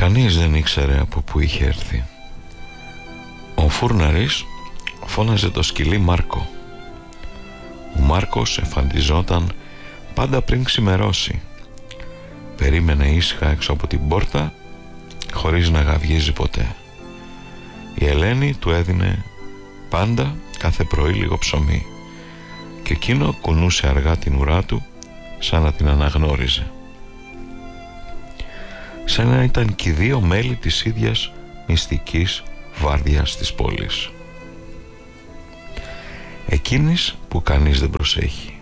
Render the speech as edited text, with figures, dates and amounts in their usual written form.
Κανείς δεν ήξερε από πού είχε έρθει. Ο φούρναρης φώναζε το σκυλί Μάρκο. Ο Μάρκος εφαντιζόταν πάντα πριν ξημερώσει. Περίμενε ήσυχα έξω από την πόρτα, χωρίς να γαυγίζει ποτέ. Η Ελένη του έδινε πάντα κάθε πρωί λίγο ψωμί και εκείνο κουνούσε αργά την ουρά του σαν να την αναγνώριζε. Σαν να ήταν και οι δύο μέλη της ίδιας μυστικής βάρδιας της πόλης, εκείνης που κανείς δεν προσέχει.